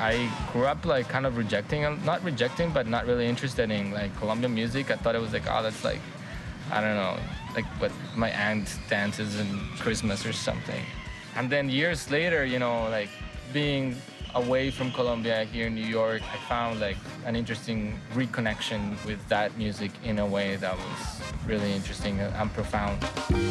I grew up like kind of rejecting, not rejecting, but not really interested in like Colombian music. I thought it was like, oh, that's like, I don't know, like what my aunt dances in Christmas or something. And then years later, like being away from Colombia here in New York, I found like an interesting reconnection with that music in a way that was really interesting and profound.